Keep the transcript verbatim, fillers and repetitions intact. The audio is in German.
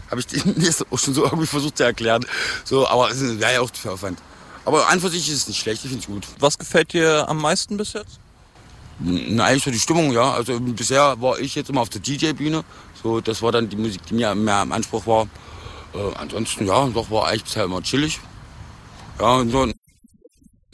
habe ich denen jetzt auch schon so irgendwie versucht zu erklären. So, aber es wäre ja auch zu viel Aufwand. Aber an und für sich ist es nicht schlecht, ich finde es gut. Was gefällt dir am meisten bis jetzt? Na, eigentlich so die Stimmung, ja. Also bisher war ich jetzt immer auf der D J-Bühne. So, das war dann die Musik, die mir mehr im Anspruch war. Äh, ansonsten, ja, doch war eigentlich bisher immer chillig. Ja, und so